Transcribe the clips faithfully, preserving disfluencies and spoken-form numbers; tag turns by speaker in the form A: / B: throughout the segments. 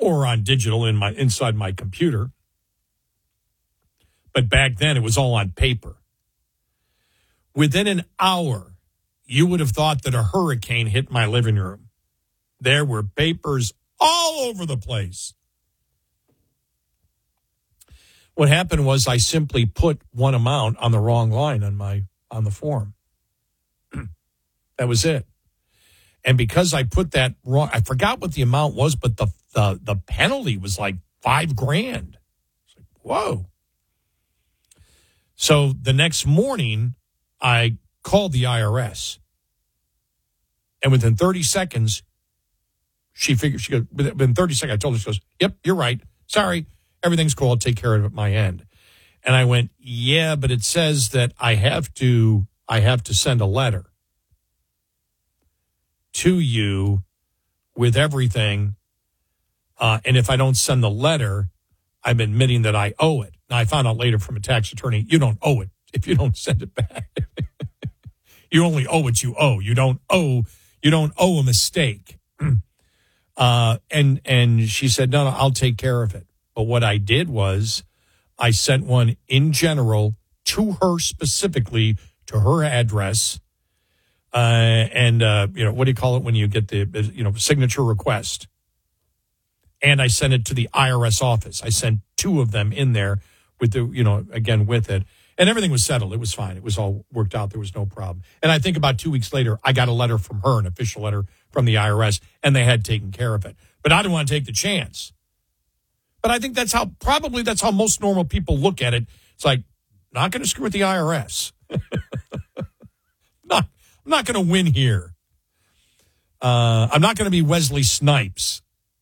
A: or on digital in my inside my computer. But back then, it was all on paper. Within an hour, you would have thought that a hurricane hit my living room. There were papers all over the place. What happened was I simply put one amount on the wrong line on my on the form. That was it. And because I put that wrong, I forgot what the amount was, but the the, the penalty was like five grand. It's like, whoa. So the next morning, I called the I R S. And within thirty seconds, she figured, she goes, within thirty seconds, I told her, she goes, yep, you're right. Sorry, everything's cool. I'll take care of it at my end. And I went, yeah, but it says that I have to, I have to send a letter to you with everything. Uh, and if I don't send the letter, I'm admitting that I owe it. Now, I found out later from a tax attorney, you don't owe it if you don't send it back. You only owe what you owe. You don't owe, you don't owe a mistake. Uh, and, and she said, no, no, I'll take care of it. But what I did was I sent one in general to her specifically, to her address. Uh, and, uh, you know, what do you call it when you get the, you know, signature request? And I sent it to the I R S office. I sent two of them in there with the, you know, again, with it. And everything was settled. It was fine. It was all worked out. There was no problem. And I think about two weeks later, I got a letter from her, an official letter from the I R S, and they had taken care of it. But I didn't want to take the chance. But I think that's how, probably that's how most normal people look at it. It's like, not going to screw with the I R S. not, I'm not going to win here. Uh, I'm not going to be Wesley Snipes.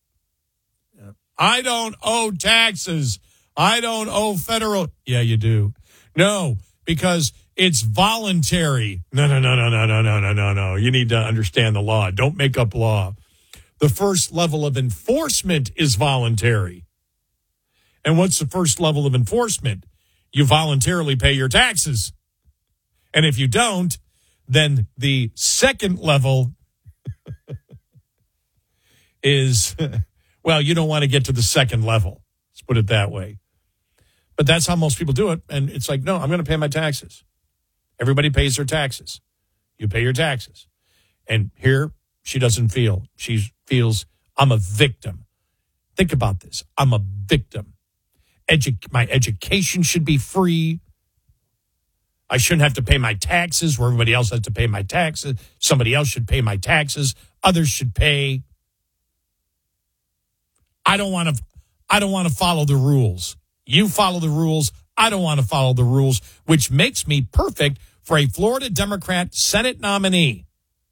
A: I don't owe taxes. I don't owe federal. Yeah, you do. No, because it's voluntary. No, no, no, no, no, no, no, no, no, no. You need to understand the law. Don't make up law. The first level of enforcement is voluntary. And what's the first level of enforcement? You voluntarily pay your taxes. And if you don't, then the second level is, well, you don't want to get to the second level. Let's put it that way. But that's how most people do it. And it's like, no, I'm going to pay my taxes. Everybody pays their taxes. You pay your taxes. And here, she doesn't feel. She feels, I'm a victim. Think about this. I'm a victim. Edu- my education should be free. I shouldn't have to pay my taxes where everybody else has to pay my taxes. Somebody else should pay my taxes. Others should pay. I don't want to, I don't want to follow the rules. You follow the rules. I don't want to follow the rules, which makes me perfect for a Florida Democrat Senate nominee.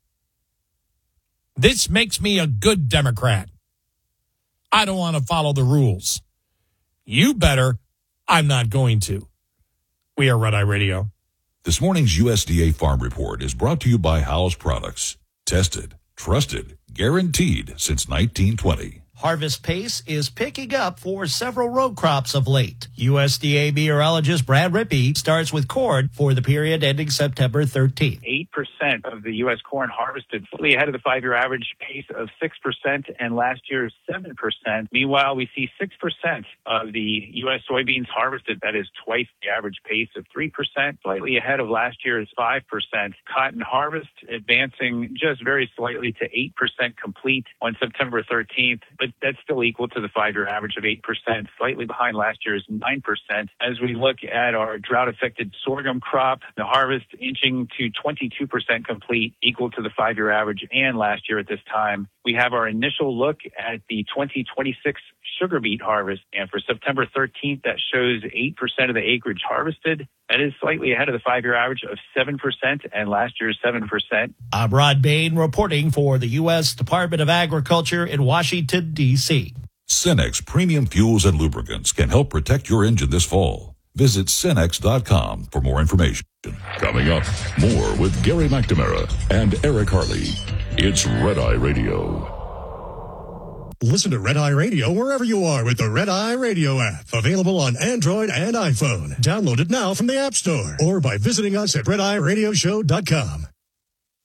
A: This makes me a good Democrat. I don't want to follow the rules. You better. I'm not going to. We are Red Eye Radio.
B: This morning's U S D A Farm Report is brought to you by Howes Products. Tested, trusted, guaranteed since nineteen twenty.
C: Harvest pace is picking up for several row crops of late. U S D A meteorologist Brad Rippey starts with corn for the period ending September thirteenth.
D: eight percent of the U S corn harvested, slightly ahead of the five-year average pace of six percent and last year's seven percent. Meanwhile, we see six percent of the U S soybeans harvested. That is twice the average pace of three percent, slightly ahead of last year's five percent. Cotton harvest advancing just very slightly to eight percent complete on September thirteenth, but that's still equal to the five-year average of eight percent, slightly behind last year's nine percent. As we look at our drought-affected sorghum crop, the harvest inching to twenty-two percent complete, equal to the five-year average and last year at this time. We have our initial look at the twenty twenty-six sugar beet harvest, and for September thirteenth, that shows eight percent of the acreage harvested. That is slightly ahead of the five-year average of seven percent and last year's seven percent.
C: I'm Rod Bain reporting for the U S Department of Agriculture in Washington, D C
B: Cenex Premium Fuels and Lubricants can help protect your engine this fall. Visit Cenex dot com for more information. Coming up, more with Gary McNamara and Eric Harley. It's Red Eye Radio.
E: Listen to Red Eye Radio wherever you are with the Red Eye Radio app. Available on Android and iPhone. Download it now from the App Store or by visiting us at red eye radio show dot com.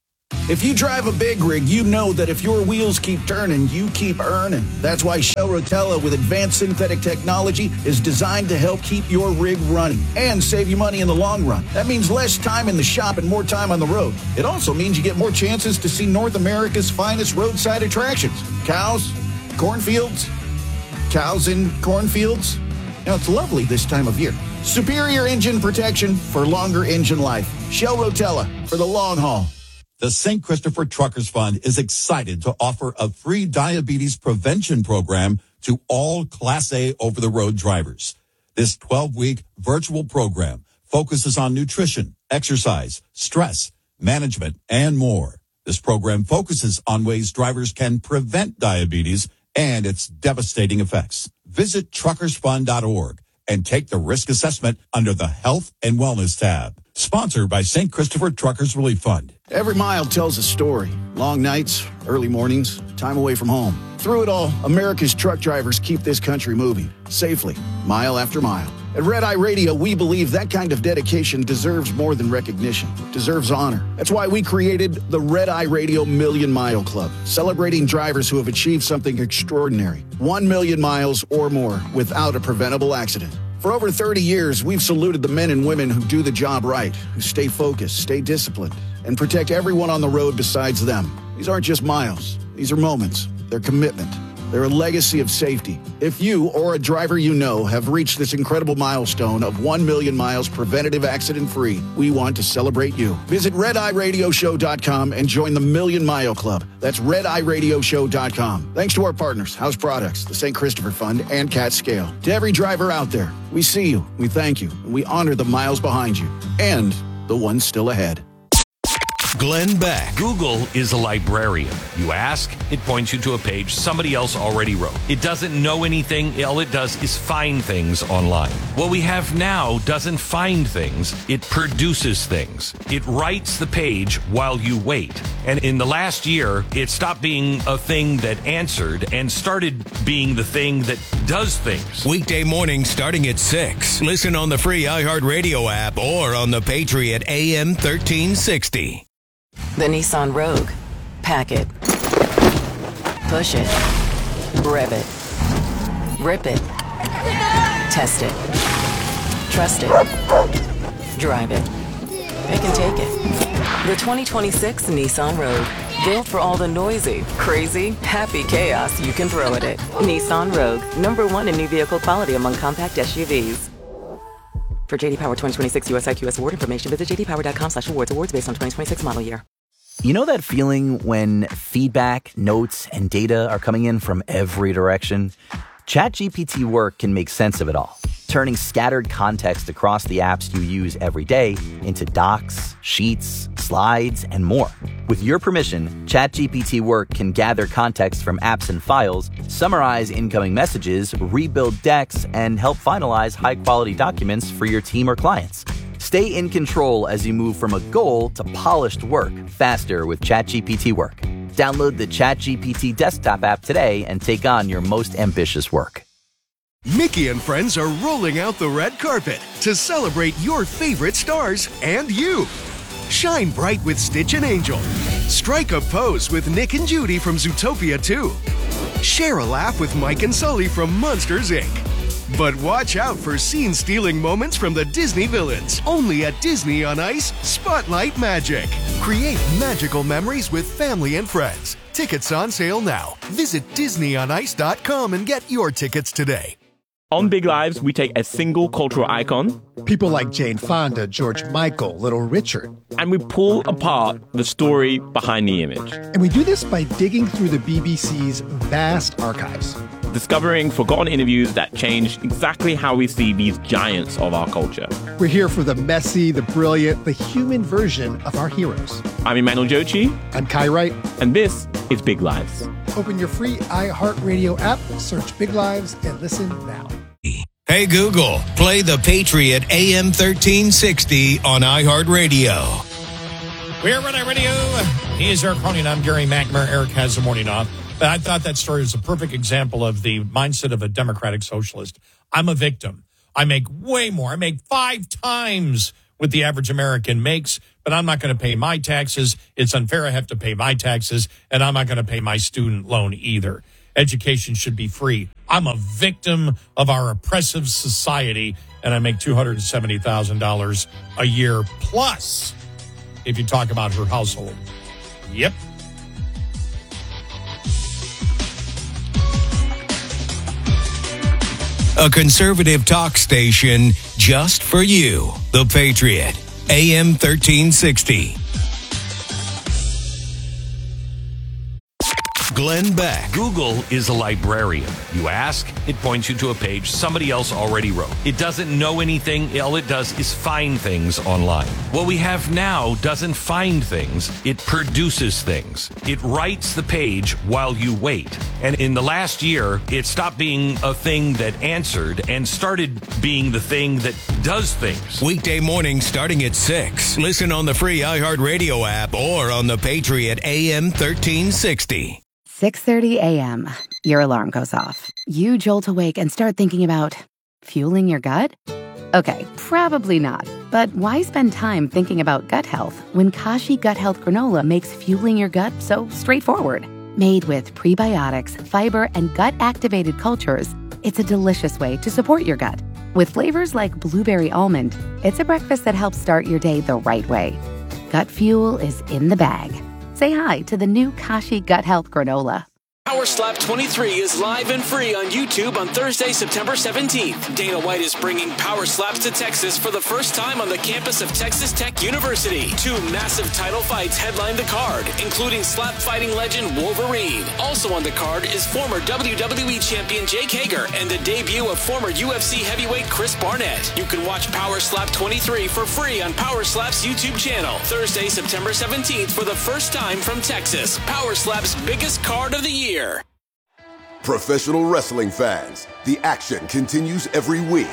F: If you drive a big rig, you know that if your wheels keep turning, you keep earning. That's why Shell Rotella with advanced synthetic technology is designed to help keep your rig running and save you money in the long run. That means less time in the shop and more time on the road. It also means you get more chances to see North America's finest roadside attractions. Cows, cornfields, cows in cornfields. Now, it's lovely this time of year. Superior engine protection for longer engine life. Shell Rotella for the long haul.
G: The Saint Christopher Truckers Fund is excited to offer a free diabetes prevention program to all Class A over-the-road drivers. This twelve-week virtual program focuses on nutrition, exercise, stress, management, and more. This program focuses on ways drivers can prevent diabetes and its devastating effects. Visit truckers fund dot org and take the risk assessment under the Health and Wellness tab. Sponsored by Saint Christopher Truckers Relief Fund.
F: Every mile tells a story. Long nights, early mornings, time away from home. Through it all, America's truck drivers keep this country moving safely, mile after mile. At Red Eye Radio, we believe that kind of dedication deserves more than recognition, deserves honor. That's why we created the Red Eye Radio Million Mile Club, celebrating drivers who have achieved something extraordinary. One million miles or more without a preventable accident. For over thirty years, we've saluted the men and women who do the job right, who stay focused, stay disciplined, and protect everyone on the road besides them. These aren't just miles. These are moments. They're commitment. They're a legacy of safety. If you or a driver you know have reached this incredible milestone of one million miles preventative accident-free, we want to celebrate you. Visit red eye radio show dot com and join the Million Mile Club. That's red eye radio show dot com. Thanks to our partners, House Products, the Saint Christopher Fund, and Cat Scale. To every driver out there, we see you, we thank you, and we honor the miles behind you and the ones still ahead.
H: Glenn Beck.
I: Google is a librarian. You ask, it points you to a page somebody else already wrote. It doesn't know anything. All it does is find things online. What we have now doesn't find things. It produces things. It writes the page while you wait. And in the last year, it stopped being a thing that answered and started being the thing that does things.
H: Weekday morning starting at six. Listen on the free iHeartRadio app or on the Patriot A M thirteen sixty.
J: The Nissan Rogue. Pack it. Push it. Rev it. Rip it. Test it. Trust it. Drive it. Pick and take it. The twenty twenty-six Nissan Rogue. Built for all the noisy, crazy, happy chaos you can throw at it. Nissan Rogue. Number one in new vehicle quality among compact S U Vs. For J D Power twenty twenty-six U S I Q S award information, visit j d power dot com slash awards. Awards based on twenty twenty-six model year.
K: You know that feeling when feedback, notes, and data are coming in from every direction? ChatGPT Work can make sense of it all, turning scattered context across the apps you use every day into docs, sheets, slides, and more. With your permission, ChatGPT Work can gather context from apps and files, summarize incoming messages, rebuild decks, and help finalize high-quality documents for your team or clients. Stay in control as you move from a goal to polished work faster with ChatGPT Work. Download the ChatGPT desktop app today and take on your most ambitious work.
H: Mickey and friends are rolling out the red carpet to celebrate your favorite stars and you. Shine bright with Stitch and Angel. Strike a pose with Nick and Judy from Zootopia two. Share a laugh with Mike and Sully from Monsters, Incorporated. But watch out for scene-stealing moments from the Disney villains. Only at Disney on Ice, Spotlight Magic. Create magical memories with family and friends. Tickets on sale now. Visit disney on ice dot com and get your tickets today.
L: On Big Lives, we take a single cultural icon,
M: people like Jane Fonda, George Michael, Little Richard,
L: and we pull apart the story behind the image.
M: And we do this by digging through the B B C's vast archives,
L: discovering forgotten interviews that change exactly how we see these giants of our culture.
M: We're here for the messy, the brilliant, the human version of our heroes.
L: I'm Emmanuel Jochi.
M: I'm Kai Wright.
L: And this is Big Lives.
M: Open your free iHeartRadio app, search Big Lives, and listen now.
H: Hey Google, play the Patriot A M thirteen sixty on iHeartRadio.
A: We're Red Eye Radio. He is Eric Cronin. I'm Gary McNamara. Eric has the morning off. But I thought that story was a perfect example of the mindset of a democratic socialist. I'm a victim. I make way more. I make five times what the average American makes, but I'm not going to pay my taxes. It's unfair I have to pay my taxes, and I'm not going to pay my student loan either. Education should be free. I'm a victim of our oppressive society, and I make two hundred seventy thousand dollars a year plus if you talk about her household. Yep.
N: A conservative talk station just for you. The Patriot, A M thirteen sixty.
I: Glenn Beck. Google is a librarian. You ask, it points you to a page somebody else already wrote. It doesn't know anything. All it does is find things online. What we have now doesn't find things. It produces things. It writes the page while you wait. And in the last year, it stopped being a thing that answered and started being the thing that does things.
N: Weekday morning starting at six. Listen on the free iHeartRadio app or on the Patriot A M thirteen sixty.
O: six thirty a.m. Your alarm goes off. You jolt awake and start thinking about fueling your gut? Okay, probably not. But why spend time thinking about gut health when Kashi Gut Health Granola makes fueling your gut so straightforward? Made with prebiotics, fiber, and gut-activated cultures, it's a delicious way to support your gut. With flavors like blueberry almond, it's a breakfast that helps start your day the right way. Gut fuel is in the bag. Say hi to the new Kashi Gut Health Granola.
P: Power Slap twenty-three is live and free on YouTube on Thursday, September seventeenth. Dana White is bringing Power Slaps to Texas for the first time on the campus of Texas Tech University. Two massive title fights headline the card, including slap fighting legend Wolverine. Also on the card is former W W E champion Jake Hager and the debut of former U F C heavyweight Chris Barnett. You can watch Power Slap twenty-three for free on Power Slap's YouTube channel. Thursday, September seventeenth for the first time from Texas. Power Slap's biggest card of the year.
Q: Professional wrestling fans, the action continues every week.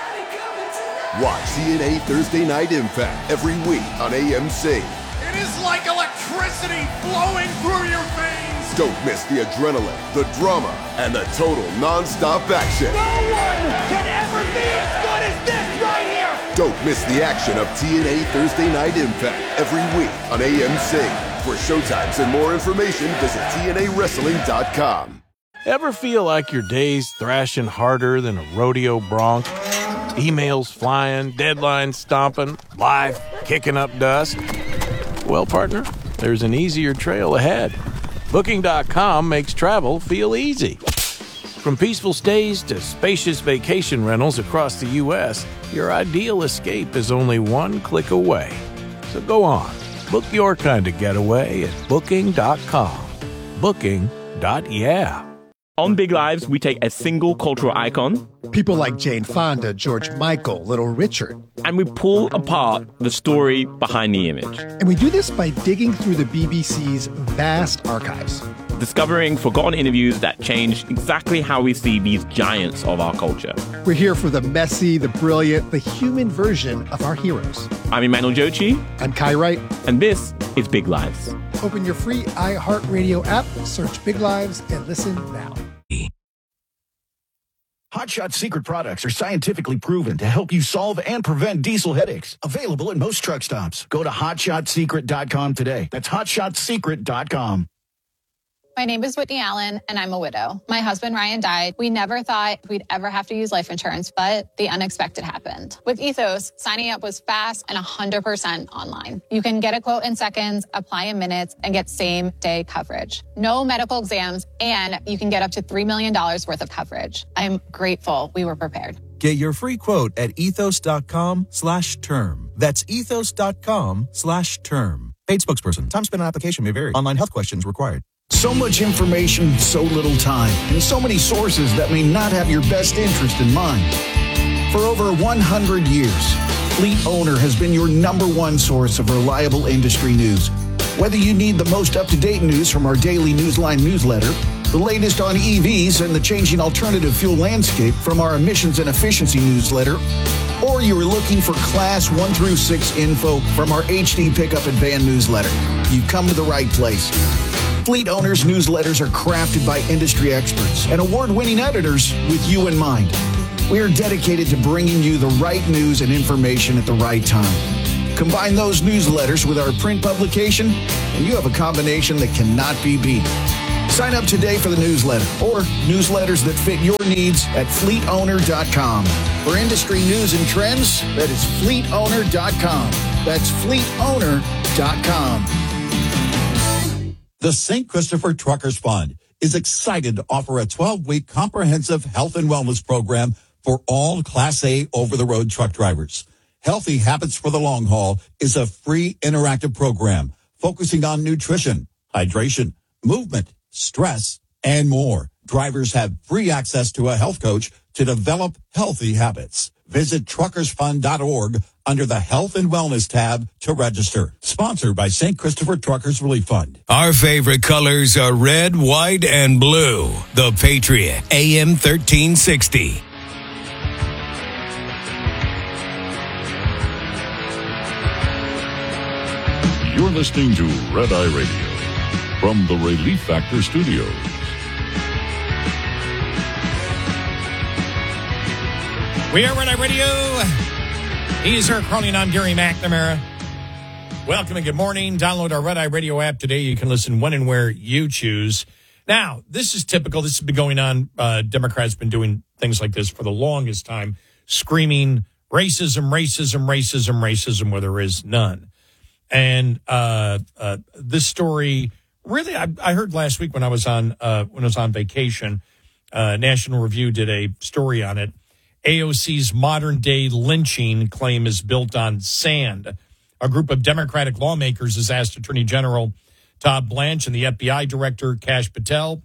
Q: Watch T N A Thursday Night Impact every week on A M C.
R: It is like electricity flowing through your veins.
Q: Don't miss the adrenaline, the drama, and the total non-stop action.
R: No one can ever be as good as this right here.
Q: Don't miss the action of T N A Thursday Night Impact every week on A M C. For showtimes and more information, visit T N A wrestling dot com.
S: Ever feel like your day's thrashing harder than a rodeo bronc? Emails flying, deadlines stomping, life kicking up dust? Well, partner, there's an easier trail ahead. Booking dot com makes travel feel easy. From peaceful stays to spacious vacation rentals across the U S, your ideal escape is only one click away. So go on, book your kind of getaway at Booking dot com. Booking. Yeah.
L: On Big Lives, we take a single cultural icon,
M: people like Jane Fonda, George Michael, Little Richard,
L: and we pull apart the story behind the image.
M: And we do this by digging through the B B C's vast archives,
L: discovering forgotten interviews that changed exactly how we see these giants of our culture.
M: We're here for the messy, the brilliant, the human version of our heroes.
L: I'm Emmanuel Jochi.
M: I'm Kai Wright.
L: And this is Big Lives.
M: Open your free iHeartRadio app, search Big Lives, and listen now.
F: Hot Shot Secret products are scientifically proven to help you solve and prevent diesel headaches. Available at most truck stops. Go to hot shot secret dot com today. That's hot shot secret dot com.
T: My name is Whitney Allen, and I'm a widow. My husband, Ryan, died. We never thought we'd ever have to use life insurance, but the unexpected happened. With Ethos, signing up was fast and one hundred percent online. You can get a quote in seconds, apply in minutes, and get same-day coverage. No medical exams, and you can get up to three million dollars worth of coverage. I'm grateful we were prepared.
U: Get your free quote at ethos dot com slash term. That's ethos dot com slash term. Paid spokesperson. Time spent on application may vary. Online health questions required.
F: So much information, so little time, and so many sources that may not have your best interest in mind. For over one hundred years, Fleet Owner has been your number one source of reliable industry news. Whether you need the most up-to-date news from our daily Newsline newsletter, the latest on E Vs and the changing alternative fuel landscape from our emissions and efficiency newsletter, or you are looking for class one through six info from our H D Pickup and Van newsletter, you've come to the right place. Fleet Owners newsletters are crafted by industry experts and award-winning editors with you in mind. We are dedicated to bringing you the right news and information at the right time. Combine those newsletters with our print publication, and you have a combination that cannot be beat. Sign up today for the newsletter or newsletters that fit your needs at fleet owner dot com. For industry news and trends, that is fleet owner dot com. That's fleet owner dot com.
G: The Saint Christopher Truckers Fund is excited to offer a twelve-week comprehensive health and wellness program for all Class A over-the-road truck drivers. Healthy Habits for the Long Haul is a free interactive program focusing on nutrition, hydration, movement, stress, and more. Drivers have free access to a health coach to develop healthy habits. Visit truckers fund dot org under the Health and Wellness tab to register. Sponsored by Saint Christopher Truckers Relief Fund.
N: Our favorite colors are red, white, and blue. The Patriot, A M thirteen sixty.
B: You're listening to Red Eye Radio from the Relief Factor Studios.
A: We are Red Eye Radio. He's Eric Harley and I'm Gary McNamara. Welcome and good morning. Download our Red Eye Radio app today. You can listen when and where you choose. Now, this is typical. This has been going on. Uh, Democrats been doing things like this for the longest time, screaming racism, racism, racism, racism, where there is none. And uh, uh, this story, really, I, I heard last week when I was on uh, when I was on vacation. Uh, National Review did a story on it. A O C's modern-day lynching claim is built on sand. A group of Democratic lawmakers has asked Attorney General Todd Blanche and the F B I Director Kash Patel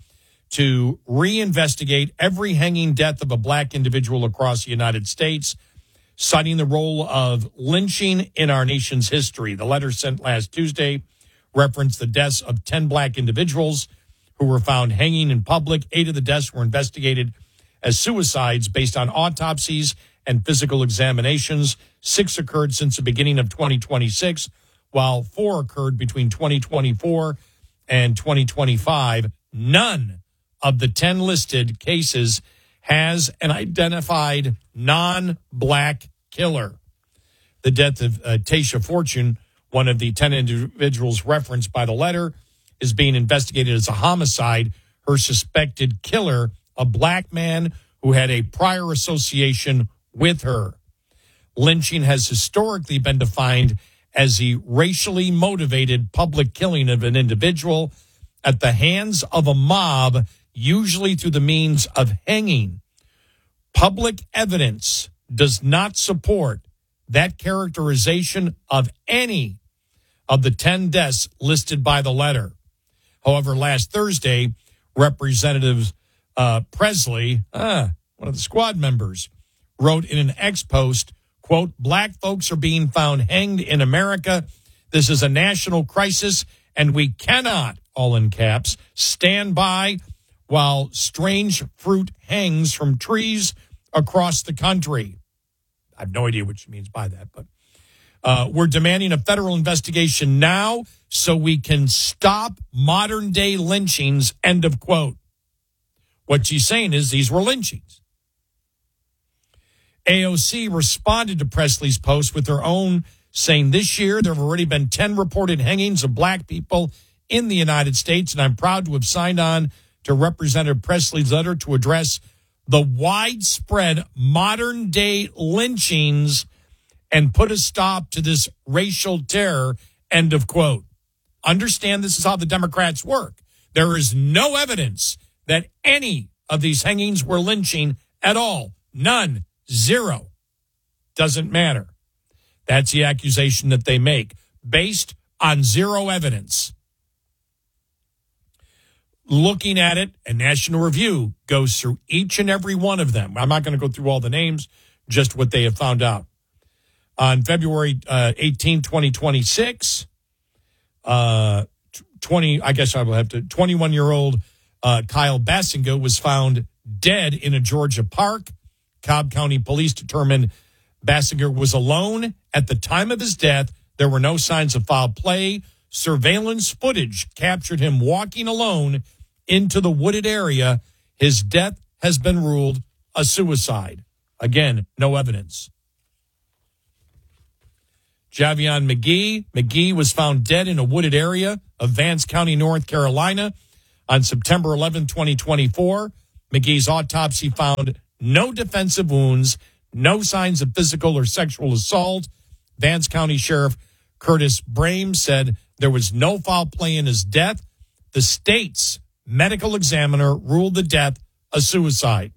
A: to reinvestigate every hanging death of a black individual across the United States, citing the role of lynching in our nation's history. The letter sent last Tuesday referenced the deaths of ten black individuals who were found hanging in public. Eight of the deaths were investigated as suicides based on autopsies and physical examinations. Six occurred since the beginning of twenty twenty-six, while four occurred between twenty twenty-four and twenty twenty-five. None of the ten listed cases has an identified non-black killer. The death of uh, Tasha Fortune, one of the ten individuals referenced by the letter, is being investigated as a homicide. Her suspected killer, a black man who had a prior association with her. Lynching has historically been defined as the racially motivated public killing of an individual at the hands of a mob, usually through the means of hanging. Public evidence does not support that characterization of any of the ten deaths listed by the letter. However, last Thursday, Representative uh, Presley, uh, one of the squad members, wrote in an X post, quote, "Black folks are being found hanged in America. This is a national crisis, and we cannot," all in caps, "stand by while strange fruit hangs from trees across the country." I have no idea what she means by that, but uh, we're demanding a federal investigation now so we can stop modern day lynchings, end of quote. What she's saying is these were lynchings. A O C responded to Presley's post with their own, saying this year there have already been ten reported hangings of black people in the United States, and I'm proud to have signed on to Representative Presley's letter to address the widespread modern-day lynchings and put a stop to this racial terror, end of quote. Understand this is how the Democrats work. There is no evidence that any of these hangings were lynching at all. None. Zero. Doesn't matter. That's the accusation that they make, based on zero evidence. Looking at it, and National Review goes through each and every one of them. I'm not going to go through all the names, just what they have found out. On February uh, eighteenth, twenty twenty-six, uh, twenty, I guess I will have to, twenty-one-year-old uh, Kyle Basinger was found dead in a Georgia park. Cobb County Police determined Basinger was alone at the time of his death. There were no signs of foul play. Surveillance footage captured him walking alone into the wooded area. His death has been ruled a suicide. Again, no evidence. Javion McGee. McGee was found dead in a wooded area of Vance County, North Carolina on September eleventh, twenty twenty-four. McGee's autopsy found no defensive wounds, no signs of physical or sexual assault. Vance County Sheriff Curtis Brame said there was no foul play in his death. The state's medical examiner ruled the death a suicide.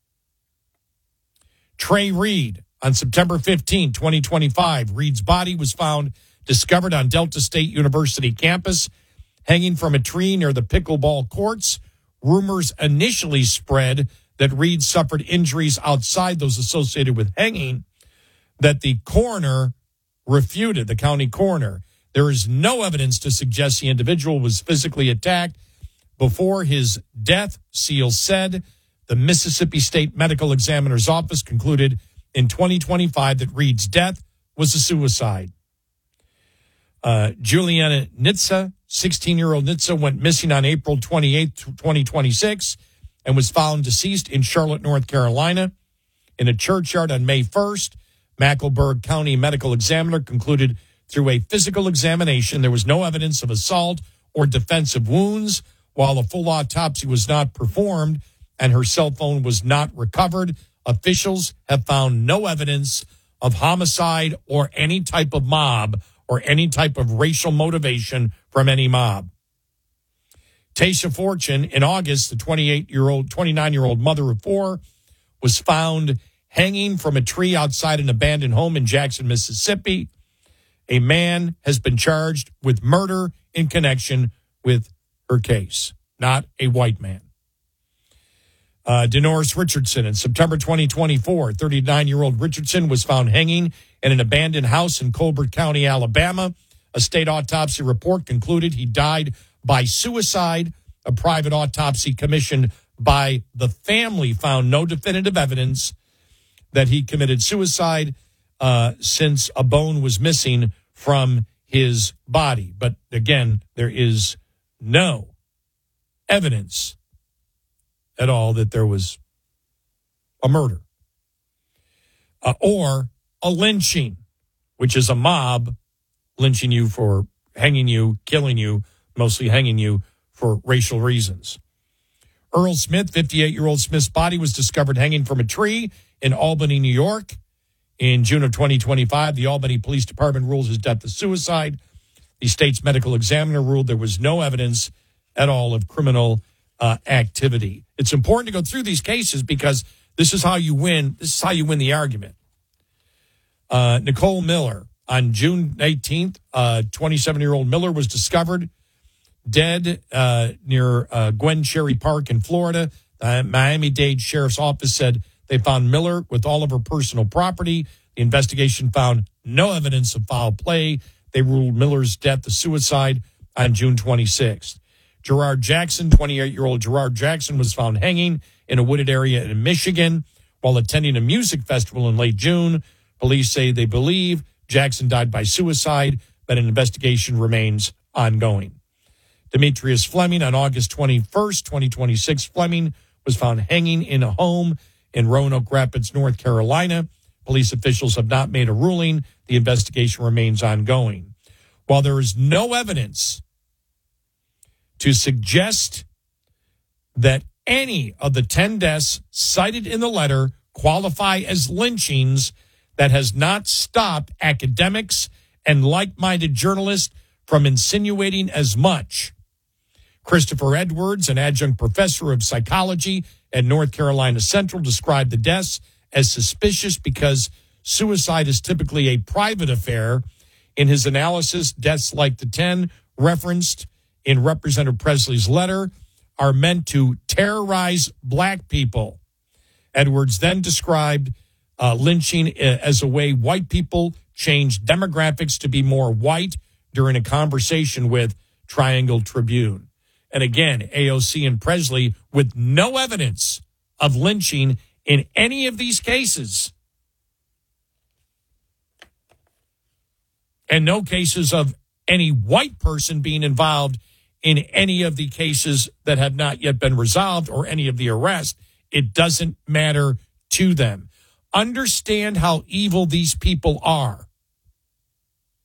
A: Trey Reed, on September fifteenth, twenty twenty-five, Reed's body was found discovered on Delta State University campus, hanging from a tree near the pickleball courts. Rumors initially spread that Reed suffered injuries outside those associated with hanging that the coroner refuted, the county coroner. There is no evidence to suggest the individual was physically attacked before his death, Seal said. The Mississippi State Medical Examiner's Office concluded in twenty twenty-five that Reed's death was a suicide. Uh, Juliana Nitza, sixteen-year-old Nitza, went missing on April twenty-eighth, twenty twenty-six, and was found deceased in Charlotte, North Carolina. In a churchyard on May first, Mecklenburg County Medical Examiner concluded through a physical examination there was no evidence of assault or defensive wounds. While a full autopsy was not performed and her cell phone was not recovered, officials have found no evidence of homicide or any type of mob or any type of racial motivation from any mob. Tasha Fortune, in August, the twenty-eight-year-old, twenty-nine-year-old mother of four, was found hanging from a tree outside an abandoned home in Jackson, Mississippi. A man has been charged with murder in connection with her case, not a white man. Uh, Denoris Richardson, in September twenty twenty-four, thirty-nine-year-old Richardson was found hanging in an abandoned house in Colbert County, Alabama. A state autopsy report concluded he died by suicide. A private autopsy commissioned by the family found no definitive evidence that he committed suicide uh, since a bone was missing from his body. But again, there is no evidence at all that there was a murder uh, or a lynching, which is a mob lynching you for hanging you, killing you, mostly hanging you for racial reasons. Earl Smith, fifty-eight-year-old Smith's body was discovered hanging from a tree in Albany, New York. In June of twenty twenty-five, the Albany Police Department rules his death a suicide. The state's medical examiner ruled there was no evidence at all of criminal uh, activity. It's important to go through these cases because this is how you win. This is how you win the argument. Uh, Nicole Miller, on June eighteenth, uh, twenty-seven-year-old Miller was discovered dead uh, near uh, Gwen Cherry Park in Florida. The Miami-Dade Sheriff's Office said they found Miller with all of her personal property. The investigation found no evidence of foul play. They ruled Miller's death a suicide on June twenty-sixth. Gerard Jackson, twenty-eight-year-old Gerard Jackson, was found hanging in a wooded area in Michigan while attending a music festival in late June. Police say they believe Jackson died by suicide, but an investigation remains ongoing. Demetrius Fleming, on August twenty-first, twenty twenty-six, Fleming was found hanging in a home in Roanoke Rapids, North Carolina. Police officials have not made a ruling. The investigation remains ongoing. While there is no evidence to suggest that any of the ten deaths cited in the letter qualify as lynchings, that has not stopped academics and like-minded journalists from insinuating as much. Christopher Edwards, an adjunct professor of psychology at North Carolina Central, described the deaths as suspicious because suicide is typically a private affair. In his analysis, deaths like the ten referenced in Representative Presley's letter are meant to terrorize black people. Edwards then described uh, lynching as a way white people changed demographics to be more white during a conversation with Triangle Tribune. And again, A O C and Presley with no evidence of lynching in any of these cases. And no cases of any white person being involved in any of the cases that have not yet been resolved or any of the arrests. It doesn't matter to them. Understand how evil these people are.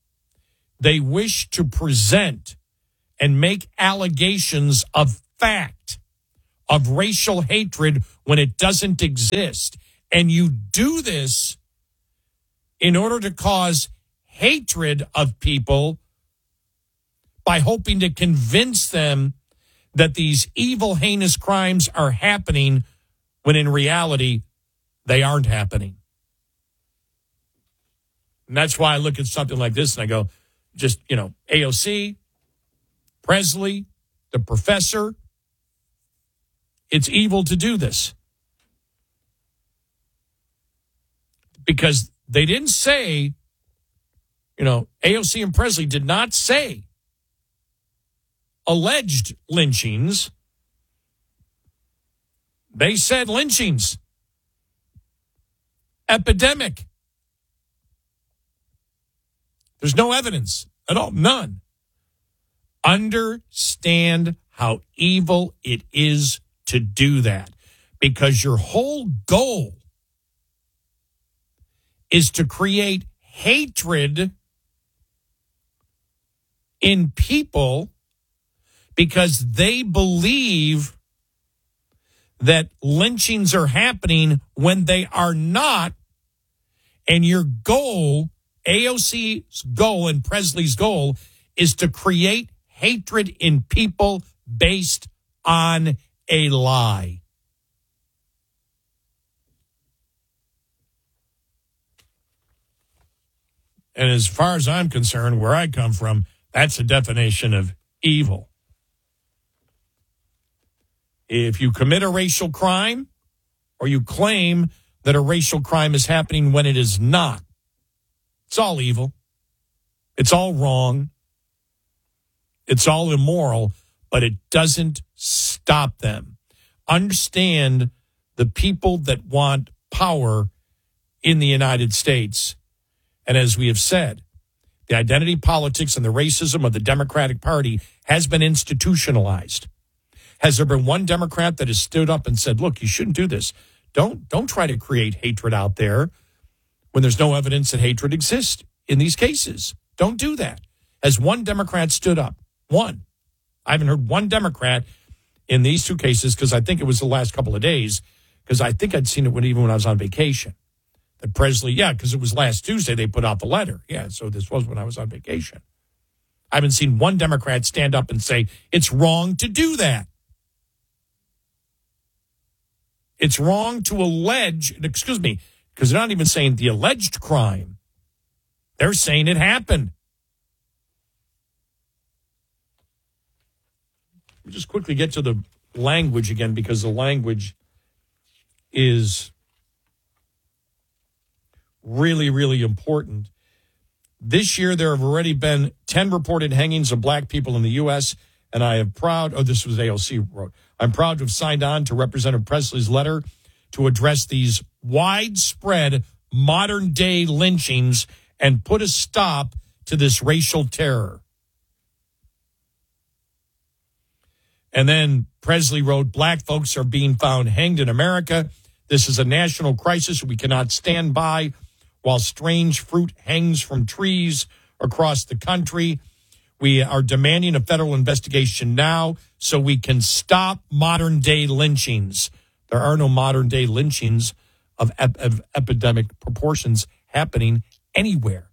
A: they wish to present and make allegations of fact, of racial hatred when it doesn't exist. And you do this in order to cause hatred of people by hoping to convince them that these evil, heinous crimes are happening when in reality, they aren't happening. And that's why I look at something like this and I go, just, you know, A O C, Presley, the professor, it's evil to do this. Because they didn't say, you know, A O C and Presley did not say alleged lynchings. They said lynchings. Epidemic. There's no evidence at all. None. Understand how evil it is to do that. Because your whole goal is to create hatred in people because they believe that lynchings are happening when they are not. And your goal, A O C's goal and Presley's goal, is to create hatred in people based on a lie. And as far as I'm concerned, where I come from, that's the definition of evil. If you commit a racial crime or you claim that a racial crime is happening when it is not, it's all evil. It's all wrong. It's all immoral, but it doesn't stop them. Understand the people that want power in the United States. And as we have said, the identity politics and the racism of the Democratic Party has been institutionalized. Has there been one Democrat that has stood up and said, look, you shouldn't do this? Don't, don't try to create hatred out there when there's no evidence that hatred exists in these cases. Don't do that. Has one Democrat stood up? One. I haven't heard one Democrat in these two cases because I think it was the last couple of days because I think I'd seen it when, even when I was on vacation. That Presley, yeah, because it was last Tuesday they put out the letter. Yeah, so this was when I was on vacation. I haven't seen one Democrat stand up and say, it's wrong to do that. It's wrong to allege, excuse me, because they're not even saying the alleged crime. They're saying it happened. Let me just quickly get to the language again because the language is really, really important. This year, there have already been ten reported hangings of black people in the U S, and I am proud, oh, this was A O C wrote, I'm proud to have signed on to Representative Presley's letter to address these widespread modern-day lynchings and put a stop to this racial terror. And then Presley wrote, black folks are being found hanged in America. This is a national crisis we cannot stand by while strange fruit hangs from trees across the country. We are demanding a federal investigation now so we can stop modern-day lynchings. There are no modern-day lynchings of, ep- of epidemic proportions happening anywhere.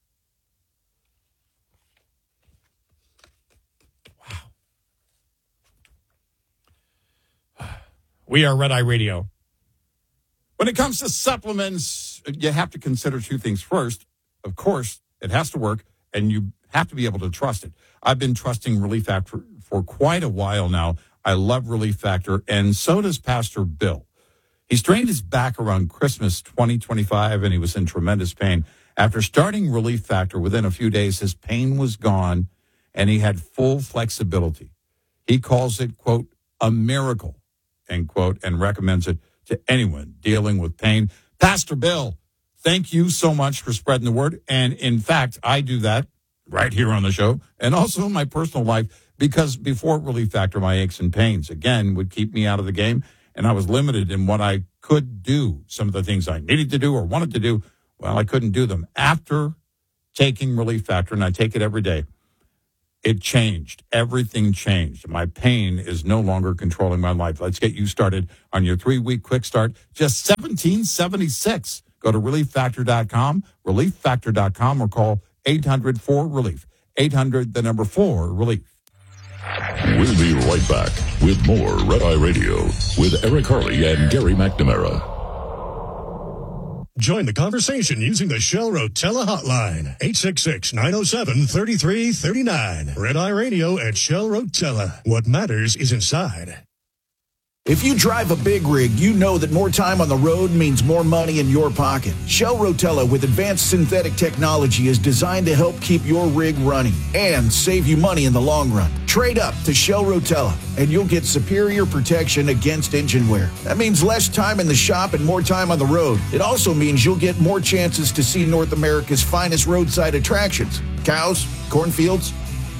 A: Wow. We are Red Eye Radio.
G: When it comes to supplements, you have to consider two things. First, of course, it has to work, and you have to be able to trust it. I've been trusting Relief Factor for quite a while now. I love Relief Factor, and so does Pastor Bill. He strained his back around Christmas twenty twenty-five, and he was in tremendous pain. After starting Relief Factor, within a few days, his pain was gone, and he had full flexibility. He calls it, quote, a miracle, end quote, and recommends it to anyone dealing with pain. Pastor Bill, thank you so much for spreading the word. And in fact, I do that right here on the show and also in my personal life because before Relief Factor, my aches and pains, again, would keep me out of the game. And I was limited in what I could do. Some of the things I needed to do or wanted to do, well, I couldn't do them. After taking Relief Factor, and I take it every day. It changed. Everything changed. My pain is no longer controlling my life. Let's get you started on your three-week quick start. Just seventeen seventy-six. Go to relief factor dot com, relief factor dot com, or call eight hundred four relief. eight hundred, the number four, relief.
B: We'll be right back with more Red Eye Radio with Eric Harley and Gary McNamara.
E: Join the conversation using the Shell Rotella hotline, eight six six, nine oh seven, three three three nine. Red Eye Radio at Shell Rotella. What matters is inside.
F: If you drive a big rig, you know that more time on the road means more money in your pocket. Shell Rotella with advanced synthetic technology is designed to help keep your rig running and save you money in the long run. Trade up to Shell Rotella and you'll get superior protection against engine wear. That means less time in the shop and more time on the road. It also means you'll get more chances to see North America's finest roadside attractions. Cows, cornfields,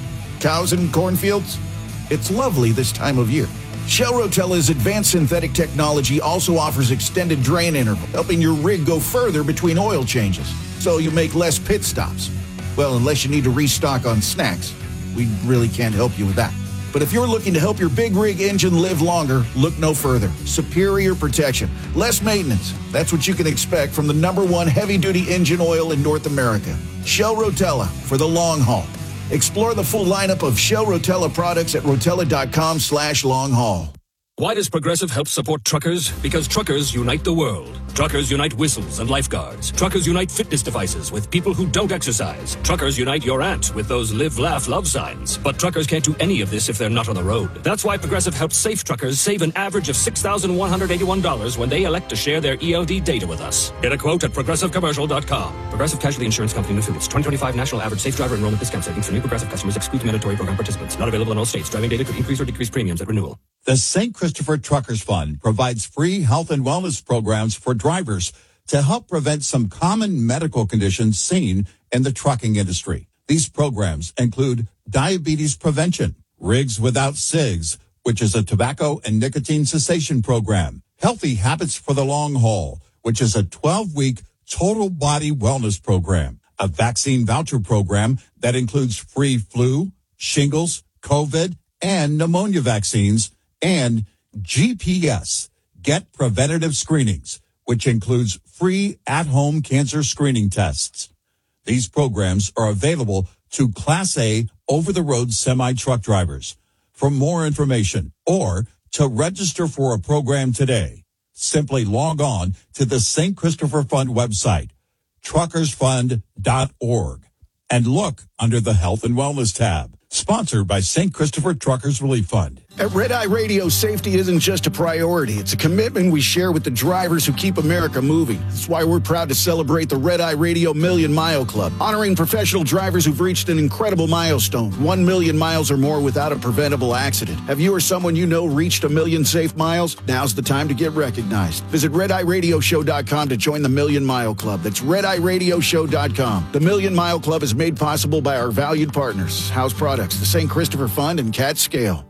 F: cows and cornfields. It's lovely this time of year. Shell Rotella's advanced synthetic technology also offers extended drain interval, helping your rig go further between oil changes, so you make less pit stops. Well, unless you need to restock on snacks. We really can't help you with that. But if you're looking to help your big rig engine live longer, look no further. Superior protection, less maintenance. That's what you can expect from the number one heavy-duty engine oil in North America. Shell Rotella for the long haul. Explore the full lineup of Shell Rotella products at rotella.com slash long haul.
D: Why does Progressive help support truckers? Because truckers unite the world. Truckers unite whistles and lifeguards. Truckers unite fitness devices with people who don't exercise. Truckers unite your aunt with those live, laugh, love signs. But truckers can't do any of this if they're not on the road. That's why Progressive helps safe truckers save an average of six thousand one hundred eighty-one dollars when they elect to share their E L D data with us. Get a quote at progressive commercial dot com. Progressive Casualty Insurance Company and Affiliates. twenty twenty-five National Average Safe Driver Enrollment Discount Savings for new Progressive customers excludes mandatory program participants. Not available in all states. Driving data could increase or decrease premiums at renewal.
G: The Saint Christopher Truckers Fund provides free health and wellness programs for drivers to help prevent some common medical conditions seen in the trucking industry. These programs include diabetes prevention, Rigs Without Cigs, which is a tobacco and nicotine cessation program, Healthy Habits for the Long Haul, which is a twelve-week total body wellness program, a vaccine voucher program that includes free flu, shingles, COVID, and pneumonia vaccines, and G P S, Get Preventative Screenings, which includes free at-home cancer screening tests. These programs are available to Class A over-the-road semi-truck drivers. For more information or to register for a program today, simply log on to the Saint Christopher Fund website, truckers fund dot org, and look under the Health and Wellness tab. Sponsored by Saint Christopher Truckers Relief Fund.
F: At Red Eye Radio, safety isn't just a priority. It's a commitment we share with the drivers who keep America moving. That's why we're proud to celebrate the Red Eye Radio Million Mile Club, honoring professional drivers who've reached an incredible milestone, one million miles or more without a preventable accident. Have you or someone you know reached a million safe miles? Now's the time to get recognized. Visit red eye radio show dot com to join the Million Mile Club. That's red eye radio show dot com. The Million Mile Club is made possible by our valued partners, House Products, the Saint Christopher Fund, and Cat Scale.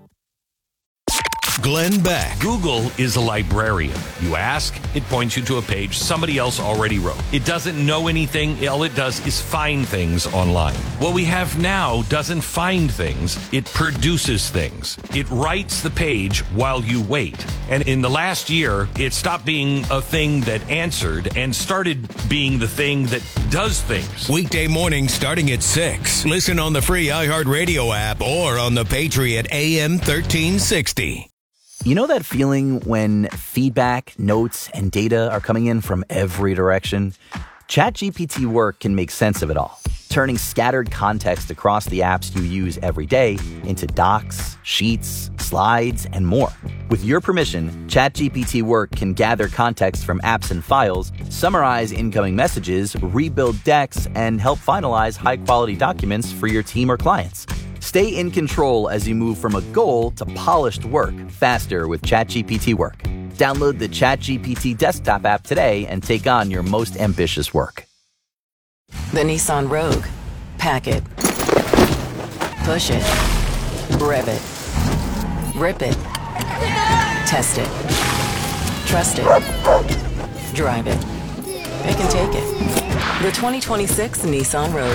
N: Glenn Beck.
I: Google is a librarian. You ask, it points you to a page somebody else already wrote. It doesn't know anything. All it does is find things online. What we have now doesn't find things. It produces things. It writes the page while you wait. And in the last year, it stopped being a thing that answered and started being the thing that does things.
N: Weekday mornings starting at six. Listen on the free iHeartRadio app or on the Patriot A M thirteen sixty.
K: You know that feeling when feedback, notes, and data are coming in from every direction? ChatGPT Work can make sense of it all, turning scattered context across the apps you use every day into docs, sheets, slides, and more. With your permission, ChatGPT Work can gather context from apps and files, summarize incoming messages, rebuild decks, and help finalize high-quality documents for your team or clients. Stay in control as you move from a goal to polished work faster with ChatGPT Work. Download the ChatGPT desktop app today and take on your most ambitious work.
J: The Nissan Rogue. Pack it. Push it. Rev it. Rip it. Test it. Trust it. Drive it. Pick and take it. The twenty twenty-six Nissan Rogue.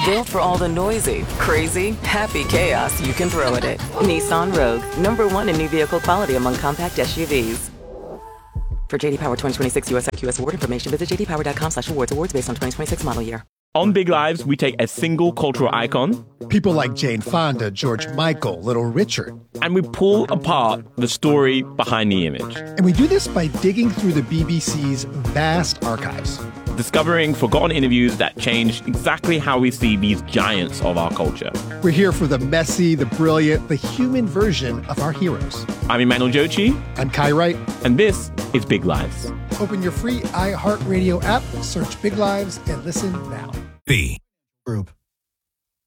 J: Built for all the noisy, crazy, happy chaos you can throw at it. Nissan Rogue, number one in new vehicle quality among compact S U Vs. For J D Power twenty twenty-six U S I Q S award information, visit j d power dot com slash awards. Awards based on twenty twenty-six model year.
L: On Big Lives, we take a single cultural icon.
M: People like Jane Fonda, George Michael, Little Richard.
L: And we pull apart the story behind the image.
M: And we do this by digging through the B B C's vast archives.
L: Discovering forgotten interviews that changed exactly how we see these giants of our culture.
M: We're here for the messy, the brilliant, the human version of our heroes.
L: I'm Emmanuel Jochi.
M: I'm Kai Wright.
L: And this is Big Lives.
M: Open your free iHeartRadio app, search Big Lives, and listen now.
N: B
M: Group.